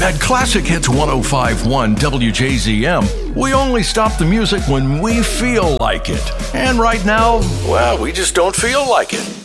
At Classic Hits 105.1 WJZM, we only stop the music when we feel like it. And right now, well, we just don't feel like it.